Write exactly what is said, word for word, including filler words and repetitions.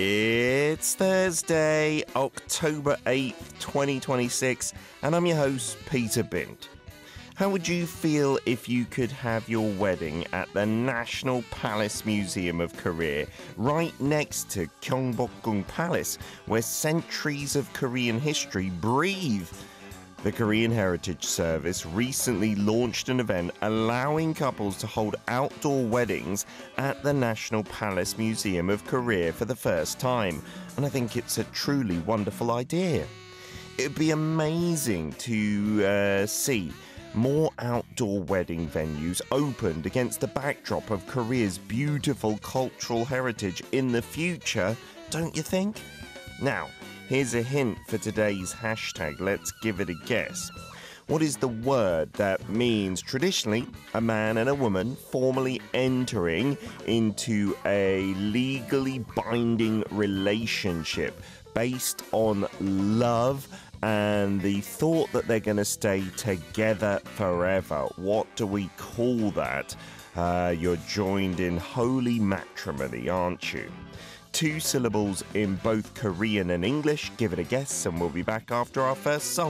It's Thursday, October eighth, twenty twenty-six, and I'm your host, Peter Bint. How would you feel if you could have your wedding at the National Palace Museum of Korea, right next to Gyeongbokgung Palace, where centuries of Korean history breathe? The Korean Heritage Service recently launched an event allowing couples to hold outdoor weddings at the National Palace Museum of Korea for the first time, and I think it's a truly wonderful idea. It'd be amazing to uh, see more outdoor wedding venues opened against the backdrop of Korea's beautiful cultural heritage in the future, don't you think? Now, here's a hint for today's hashtag. Let's give it a guess. What is the word that means traditionally a man and a woman formally entering into a legally binding relationship based on love and the thought that they're going to stay together forever? What do we call that? Uh, you're joined in holy matrimony, aren't you? Two syllables in both Korean and English. Give it a guess, and we'll be back after our first song.